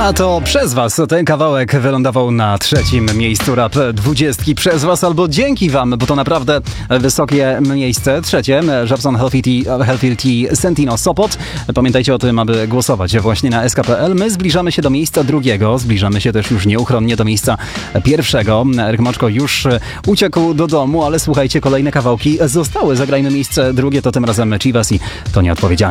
A to przez was ten kawałek wylądował na trzecim miejscu Rap 20 przez was albo dzięki wam, bo to naprawdę wysokie miejsce. Trzecie, Żabson Healthy Tea Sentino Sopot. Pamiętajcie o tym, aby głosować właśnie na SK.pl. My zbliżamy się do miejsca drugiego, zbliżamy się też już nieuchronnie do miejsca pierwszego. Eryk Moczko już uciekł do domu, ale słuchajcie, kolejne kawałki zostały. Zagrajmy miejsce drugie, to tym razem Chivas i to nieodpowiedzialne.